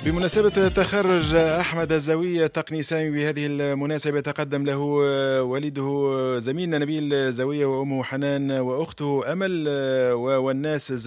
بمناسبة تخرج أحمد الزاوية تقني سامي، بهذه المناسبة يتقدم له والده زميلنا نبيل زاوية وأمه حنان وأخته أمل والناس